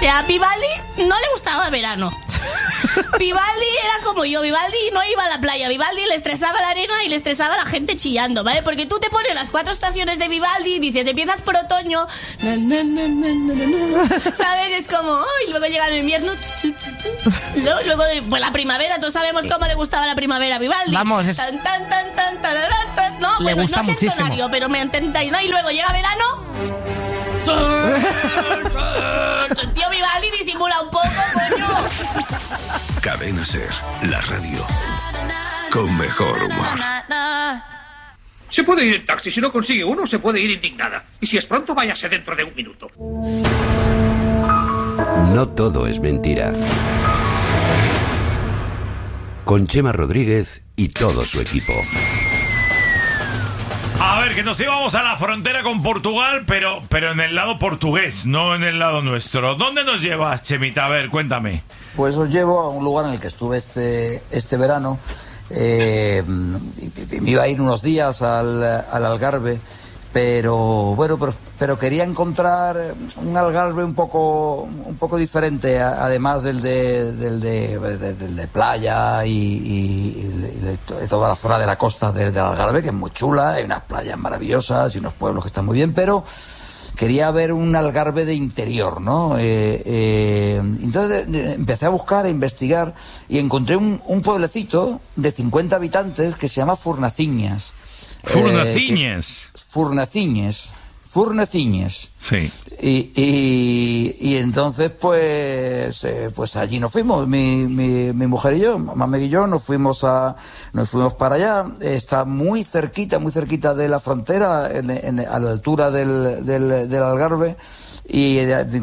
sea, a Vivaldi no le gustaba el verano. Vivaldi era como yo, Vivaldi no iba a la playa, Vivaldi le estresaba la arena y le estresaba a la gente chillando, ¿vale? Porque tú te pones las 4 estaciones de Vivaldi y dices, empiezas por otoño, ¿sabes? Es como, y luego llega el invierno, luego pues la primavera, todos sabemos cómo le gustaba la primavera a Vivaldi. Vamos, es... tan, no, le bueno, gusta no sé muchísimo. tonario, pero me entendáis, ¿no? Y luego llega verano. Tío, Vivaldi disimula un poco, coño. Cadena Ser, la radio con mejor humor. Se puede ir en taxi, si no consigue uno, se puede ir indignada. Y si es pronto, váyase dentro de un minuto. No todo es mentira. Con Chema Rodríguez y todo su equipo. A ver, que nos íbamos a la frontera con Portugal, pero en el lado portugués, no en el lado nuestro. ¿Dónde nos llevas, Chemita? A ver, cuéntame. Pues os llevo a un lugar en el que estuve este verano. Me iba a ir unos días al Algarve, pero quería encontrar un Algarve un poco diferente, además del de playa y de toda la zona de la costa del Algarve, que es muy chula, hay unas playas maravillosas y unos pueblos que están muy bien, pero quería ver un Algarve de interior, ¿no? Entonces empecé a buscar, a investigar y encontré un pueblecito de 50 habitantes que se llama Furnaciñas. Furnaciñes. Sí. Y entonces pues allí nos fuimos, mi mujer y yo, Mame y yo, nos fuimos para allá. Está muy cerquita de la frontera, a la altura del Algarve. Y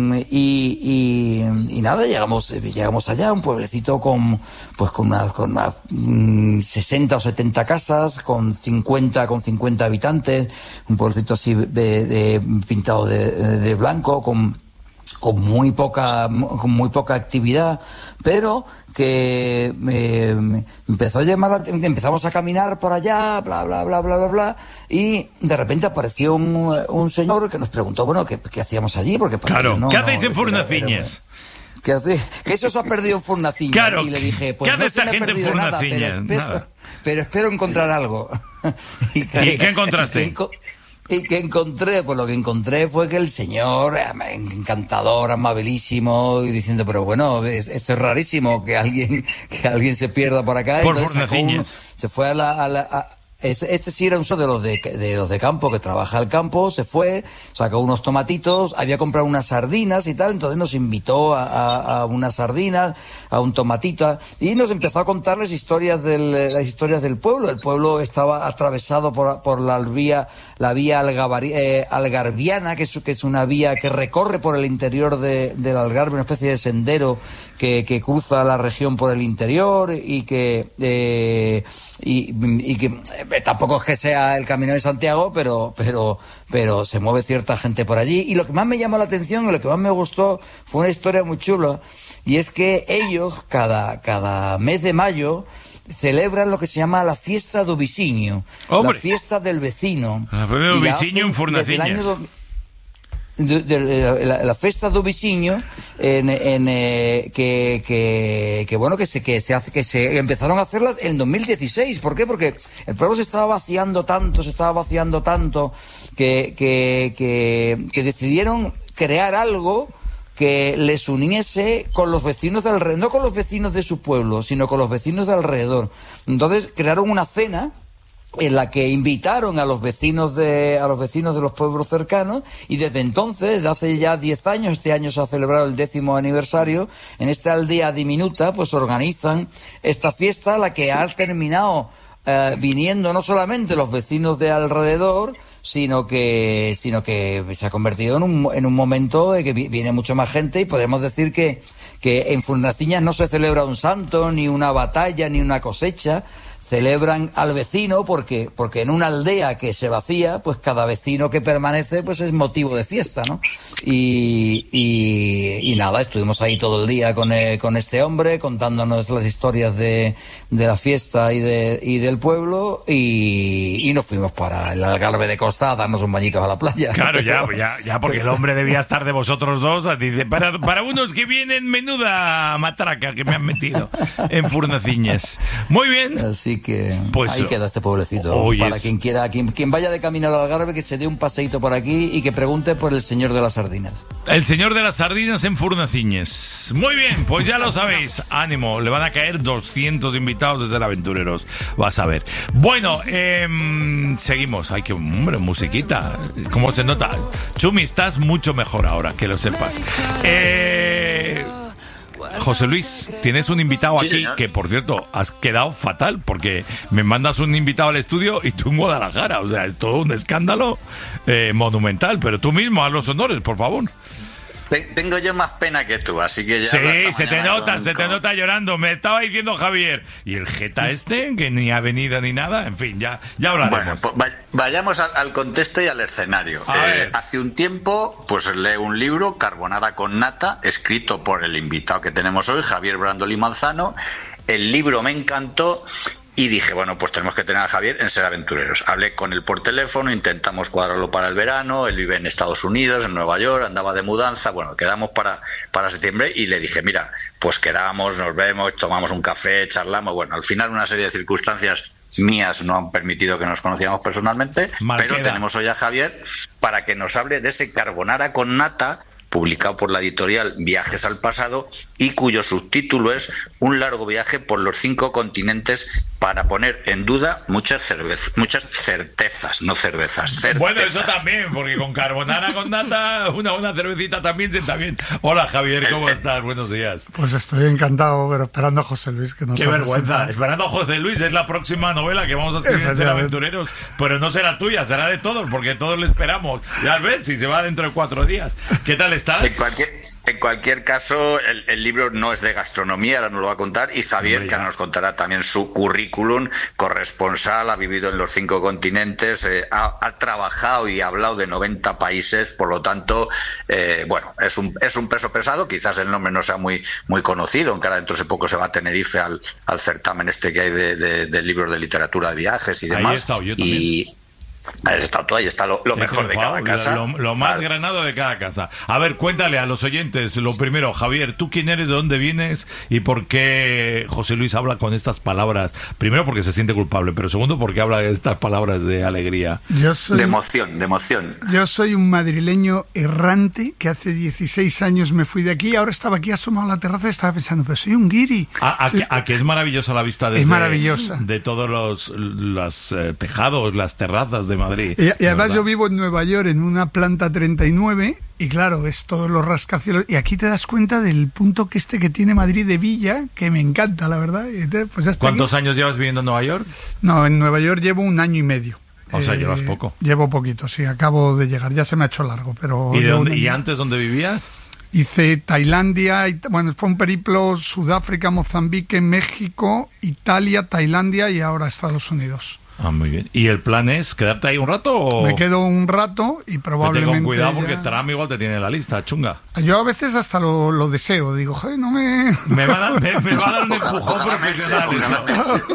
nada, llegamos allá, un pueblecito con unas 60 o 70 casas, con 50 habitantes, un pueblecito así pintado de blanco, con muy poca actividad, pero que me empezó a llamar, empezamos a caminar por allá, bla bla bla bla bla bla, y de repente apareció un señor que nos preguntó, bueno, qué hacíamos allí, porque claro, ¿qué hacéis en Furnaciñas? Que eso se ha perdido en Furnaciñas. Claro, y le dije, pues ¿qué hace esta gente en Furnaciñas? Pero espero encontrar algo. ¿Y qué encontraste? Y que encontré, pues lo que encontré fue que el señor, encantador, amabilísimo, y diciendo, pero bueno, esto es rarísimo, que alguien se pierda por acá. Por Furnaciñas. Se fue este sí era un de los de campo, que trabaja al campo, se fue, sacó unos tomatitos, había comprado unas sardinas y tal, entonces nos invitó a unas sardinas, a un tomatito, y nos empezó a contar las historias del pueblo. El pueblo estaba atravesado por la vía algarviana, que es una vía que recorre por el interior del Algarve, una especie de sendero que cruza la región por el interior y que tampoco es que sea el Camino de Santiago, pero se mueve cierta gente por allí. Y lo que más me llamó la atención y lo que más me gustó fue una historia muy chula, y es que ellos cada mes de mayo celebran lo que se llama la fiesta do vizinho, la fiesta del vecino. La fiesta del vizinho en Furnaciñas. La fiesta do vizinho que se empezaron a hacerlas en 2016. ¿Por qué? Porque el pueblo se estaba vaciando tanto que decidieron crear algo que les uniese con los vecinos de alrededor, no con los vecinos de su pueblo, sino con los vecinos de alrededor. Entonces crearon una cena en la que invitaron a los vecinos de los pueblos cercanos, y desde entonces, desde hace ya 10 años, este año se ha celebrado el 10º aniversario, en esta aldea diminuta pues organizan esta fiesta, la que ha terminado viniendo no solamente los vecinos de alrededor, sino que se ha convertido en un momento de que viene mucho más gente, y podemos decir que en Furnaciñas no se celebra un santo, ni una batalla, ni una cosecha, celebran al vecino porque en una aldea que se vacía, pues cada vecino que permanece pues es motivo de fiesta, ¿no? Y nada, estuvimos ahí todo el día con este hombre contándonos las historias de la fiesta y del pueblo, y nos fuimos para el Algarve de Costa a darnos un bañito a la playa. Claro, ya porque el hombre debía estar de vosotros dos. Dice, para unos que vienen, menuda matraca que me han metido en Furnaciñes. Muy bien. Así que pues, ahí queda este pueblecito. Para quien quiera, quien vaya de camino al Algarve, que se dé un paseíto por aquí y que pregunte por el señor de las sardinas. El señor de las sardinas en Furnaciñes. Muy bien, pues ya lo sabéis. Ánimo, le van a caer 200 invitados desde el Aventureros. Vas a ver. Bueno, seguimos. Ay, qué hombre, musiquita. ¿Cómo se nota? Chumi, estás mucho mejor ahora, que lo sepas. José Luis, tienes un invitado aquí, señor, que por cierto has quedado fatal porque me mandas un invitado al estudio y tú en Guadalajara, o sea, es todo un escándalo monumental, pero tú mismo haz los honores, por favor. Tengo yo más pena que tú, así que ya... Sí, se te nota llorando. Me estaba diciendo Javier. ¿Y el jeta que ni ha venido ni nada? En fin, ya hablaremos. Bueno, pues vayamos al contexto y al escenario. Hace un tiempo, pues leí un libro, Carbonara con nata, escrito por el invitado que tenemos hoy, Javier Brandolí Manzano. El libro me encantó. Y dije, bueno, pues tenemos que tener a Javier en Ser Aventureros. Hablé con él por teléfono, intentamos cuadrarlo para el verano. Él vive en Estados Unidos, en Nueva York, andaba de mudanza. Bueno, quedamos para septiembre y le dije, mira, pues quedamos, nos vemos, tomamos un café, charlamos. Bueno, al final una serie de circunstancias mías no han permitido que nos conociéramos personalmente, pero tenemos hoy a Javier para que nos hable de ese carbonara con nata, publicado por la editorial Viajes al Pasado, y cuyo subtítulo es Un largo viaje por los 5 continentes para poner en duda muchas certezas, no cervezas, certezas. Bueno, eso también, porque con carbonara con nata, una cervecita también sienta bien. Hola, Javier, ¿cómo estás? Buenos días. Pues estoy encantado, pero esperando a José Luis, que nos Qué vergüenza. Esperando a José Luis, es la próxima novela que vamos a escribir en Ser Aventureros, pero no será tuya, será de todos, porque todos le esperamos. Ya ves, si se va dentro de 4 días. ¿Qué tal estás? En cualquier caso, el libro no es de gastronomía, ahora nos lo va a contar, y Javier, que ahora nos contará también su currículum, corresponsal, ha vivido en los 5 continentes, ha trabajado y ha hablado de 90 países, por lo tanto, bueno, es un peso pesado, quizás el nombre no sea muy conocido, aunque ahora dentro de poco se va a Tenerife al certamen que hay de libros de literatura de viajes y demás. Ahí he estado yo también. Ahí está todo, ahí está lo mejor de cada casa. Lo más granado de cada casa. A ver, cuéntale a los oyentes, lo primero, Javier, ¿tú quién eres, de dónde vienes y por qué José Luis habla con estas palabras? Primero, porque se siente culpable, pero segundo, porque habla de estas palabras de alegría. De emoción. Yo soy un madrileño errante que hace 16 años me fui de aquí y ahora estaba aquí asomado a la terraza y estaba pensando, pero soy un guiri. Que es maravillosa la vista es maravillosa. De todos los tejados, las terrazas de Madrid. Y además yo vivo en Nueva York en una planta 39 y claro, ves todos los rascacielos y aquí te das cuenta del punto que tiene Madrid de villa, que me encanta, la verdad. Pues ¿Cuántos años llevas viviendo en Nueva York? No, en Nueva York llevo 1 año y medio. O sea, llevas poco. Llevo poquito, sí, acabo de llegar, ya se me ha hecho largo. Pero ¿Y antes dónde vivías? Hice Tailandia, bueno, fue un periplo, Sudáfrica, Mozambique, México, Italia, Tailandia y ahora Estados Unidos. Ah, muy bien. ¿Y el plan es quedarte ahí un rato o...? Me quedo un rato y probablemente... Ten cuidado porque Trump igual te tiene en la lista, chunga. Yo a veces hasta lo deseo, digo, joder, no me... Me va a dar un empujón profesional eso.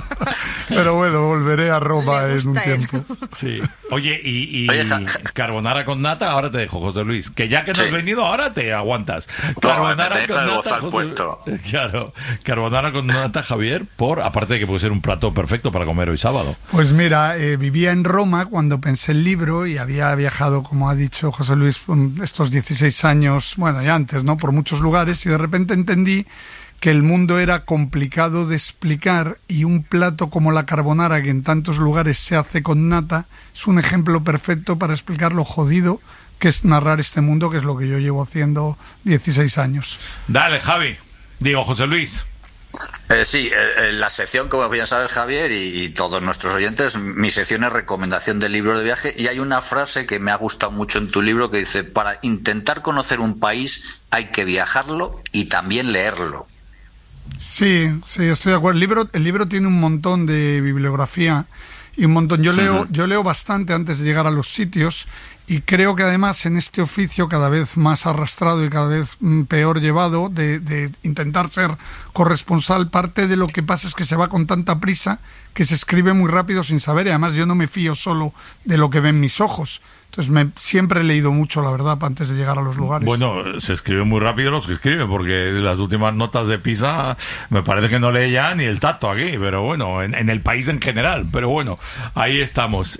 Pero bueno, volveré a Roma en un tiempo. Sí. Oye, y carbonara con nata, ahora te dejo, José Luis. Que ya que no has venido, ahora te aguantas. Carbonara con nata, claro. Carbonara con nata, Javier, aparte de que puede ser un plato perfecto para comer hoy sábado. Pues mira, vivía en Roma cuando pensé el libro y había viajado, como ha dicho José Luis, estos 16 años, bueno, ya antes, ¿no? Por muchos lugares, y de repente entendí que el mundo era complicado de explicar y un plato como la carbonara, que en tantos lugares se hace con nata, es un ejemplo perfecto para explicar lo jodido que es narrar este mundo, que es lo que yo llevo haciendo 16 años. Dale, Javi. Digo, José Luis. Sí, la sección, como bien sabe Javier y todos nuestros oyentes, mi sección es recomendación de libros de viaje, y hay una frase que me ha gustado mucho en tu libro que dice: para intentar conocer un país hay que viajarlo y también leerlo. Sí, estoy de acuerdo. El libro tiene un montón de bibliografía y un montón. Yo leo bastante antes de llegar a los sitios, y creo que además en este oficio cada vez más arrastrado y cada vez peor llevado de intentar ser corresponsal, parte de lo que pasa es que se va con tanta prisa que se escribe muy rápido sin saber, y además yo no me fío solo de lo que ven mis ojos. Entonces siempre he leído mucho, la verdad, antes de llegar a los lugares. Bueno, se escriben muy rápido los que escriben, porque las últimas notas de Pisa me parece que no lee ya ni el tacto aquí, pero bueno, en el país en general. Pero bueno, ahí estamos.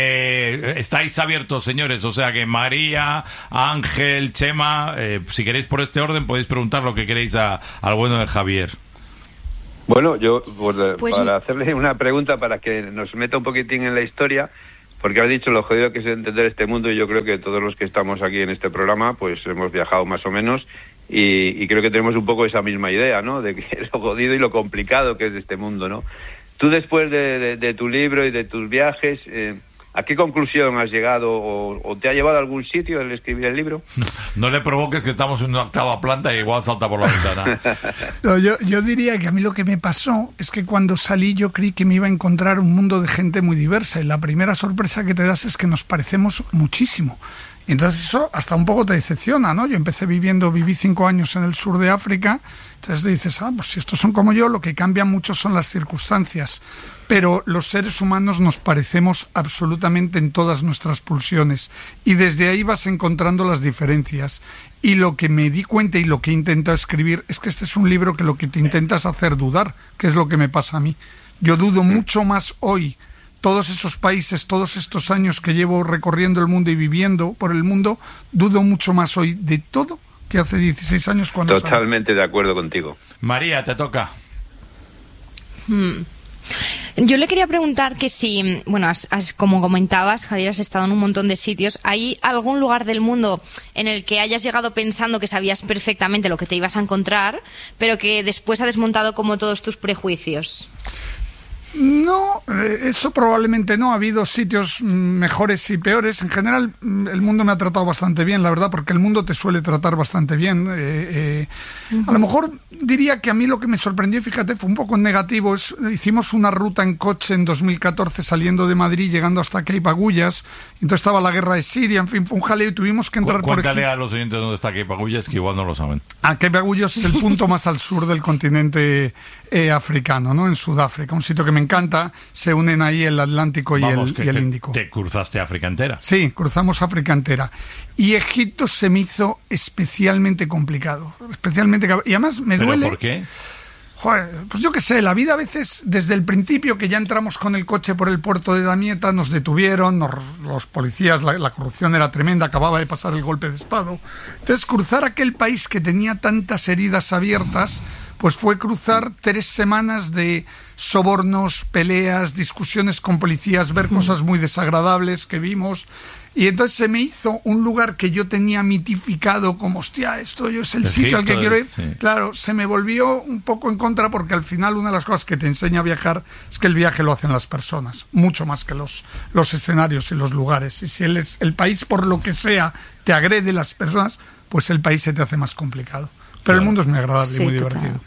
Estáis abiertos, señores, o sea que María, Ángel, Chema, si queréis por este orden podéis preguntar lo que queréis al bueno de Javier. Bueno, yo para hacerle una pregunta para que nos meta un poquitín en la historia, porque has dicho lo jodido que es entender este mundo, y yo creo que todos los que estamos aquí en este programa pues hemos viajado más o menos, y creo que tenemos un poco esa misma idea, ¿no? De que lo jodido y lo complicado que es este mundo, ¿no? Tú, después de tu libro y de tus viajes, ¿a qué conclusión has llegado, o te ha llevado a algún sitio el escribir el libro? No le provoques, que estamos en una 8ª planta y igual salta por la ventana. No, yo diría que a mí lo que me pasó es que cuando salí yo creí que me iba a encontrar un mundo de gente muy diversa, y la primera sorpresa que te das es que nos parecemos muchísimo. Y entonces eso hasta un poco te decepciona, ¿no? Yo viví 5 años en el sur de África, entonces dices, pues si estos son como yo, lo que cambia mucho son las circunstancias. Pero los seres humanos nos parecemos absolutamente en todas nuestras pulsiones, y desde ahí vas encontrando las diferencias. Y lo que me di cuenta y lo que he intentado escribir es que este es un libro que lo que te intenta es hacer dudar, que es lo que me pasa a mí. Yo dudo mucho más hoy, todos esos países, todos estos años que llevo recorriendo el mundo y viviendo por el mundo, dudo mucho más hoy de todo que hace 16 años cuando Totalmente de acuerdo contigo. María, te toca. Yo le quería preguntar que si, bueno, como comentabas, Javier, has estado en un montón de sitios. ¿Hay algún lugar del mundo en el que hayas llegado pensando que sabías perfectamente lo que te ibas a encontrar, pero que después ha desmontado como todos tus prejuicios? No, eso probablemente no. Ha habido sitios mejores y peores. En general, el mundo me ha tratado bastante bien, la verdad, porque el mundo te suele tratar bastante bien. A lo mejor diría que a mí lo que me sorprendió, fíjate, fue un poco negativo. Hicimos una ruta en coche en 2014 saliendo de Madrid, llegando hasta Cape Agulhas. Entonces estaba la guerra de Siria, en fin, fue un jaleo y tuvimos que entrar por... Cuéntale a los oyentes dónde está Cape Agulhas, que igual no lo saben. Cape Agulhas es el punto más al sur del continente africano, ¿no? En Sudáfrica, un sitio que me encanta. Se unen ahí el Atlántico y el Índico. ¿Te cruzaste África entera? Sí, cruzamos África entera. Y Egipto se me hizo especialmente complicado. Y además me duele... ¿Pero por qué? Joder, pues yo qué sé, la vida a veces, desde el principio que ya entramos con el coche por el puerto de Damietta, nos detuvieron, los policías, la corrupción era tremenda, acababa de pasar el golpe de Estado. Entonces, cruzar aquel país que tenía tantas heridas abiertas, pues fue cruzar 3 semanas de sobornos, peleas, discusiones con policías, ver cosas muy desagradables que vimos. Y entonces se me hizo un lugar que yo tenía mitificado como, hostia, esto es el sitio al que quiero ir. Sí. Claro, se me volvió un poco en contra, porque al final una de las cosas que te enseña a viajar es que el viaje lo hacen las personas, mucho más que los escenarios y los lugares. Y si el país, por lo que sea, te agrede las personas, pues el país se te hace más complicado. Pero el mundo es muy agradable y muy divertido.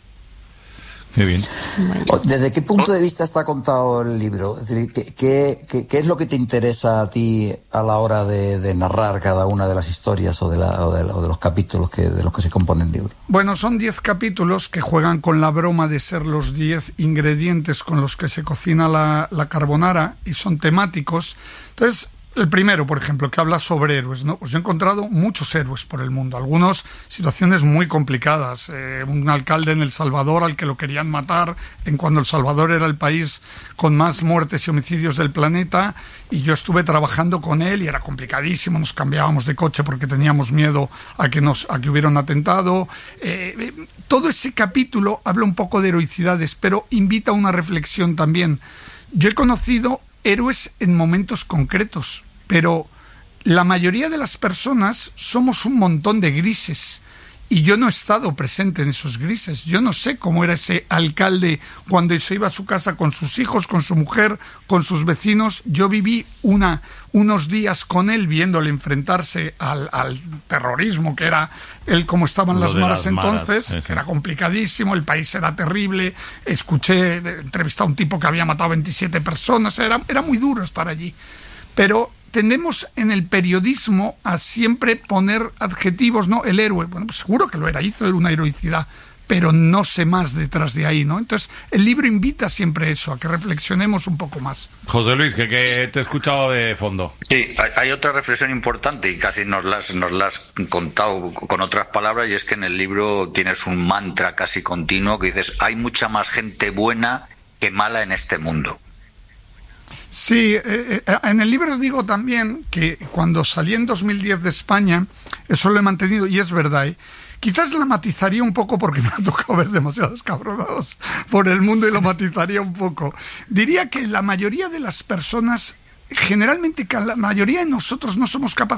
Muy bien. ¿Desde qué punto de vista está contado el libro? Es decir, ¿qué es lo que te interesa a ti a la hora de narrar cada una de las historias o de los capítulos de los que se compone el libro? Bueno, son 10 capítulos que juegan con la broma de ser los 10 ingredientes con los que se cocina la carbonara, y son temáticos. Entonces, el primero, por ejemplo, que habla sobre héroes, ¿no? Pues yo he encontrado muchos héroes por el mundo, algunas situaciones muy complicadas. Un alcalde en El Salvador al que lo querían matar, cuando El Salvador era el país con más muertes y homicidios del planeta, y yo estuve trabajando con él y era complicadísimo, nos cambiábamos de coche porque teníamos miedo a que hubiera un atentado. Todo ese capítulo habla un poco de heroicidades, pero invita a una reflexión también. Yo he conocido héroes en momentos concretos, pero la mayoría de las personas somos un montón de grises, Y yo no he estado presente en esos grises. Yo no sé cómo era ese alcalde cuando se iba a su casa con sus hijos, con su mujer, con sus vecinos. Yo viví unos días con él viéndole enfrentarse al terrorismo, que era él como estaban las maras entonces, que era complicadísimo, el país era terrible. Entrevisté a un tipo que había matado 27 personas. Era muy duro estar allí. Pero tendemos en el periodismo a siempre poner adjetivos, ¿no? El héroe, bueno, pues seguro que lo era, hizo una heroicidad, pero no sé más detrás de ahí, ¿no? Entonces, el libro invita siempre eso, a que reflexionemos un poco más. José Luis, que te he escuchado de fondo. Sí, hay otra reflexión importante y casi nos la has contado con otras palabras, y es que en el libro tienes un mantra casi continuo que dices, hay mucha más gente buena que mala en este mundo. Sí, en el libro digo también que cuando salí en 2010 de España, eso lo he mantenido y es verdad, quizás la matizaría un poco porque me ha tocado ver demasiados cabronados por el mundo y lo matizaría un poco. Diría que la mayoría de las personas, generalmente la mayoría de nosotros no somos capaces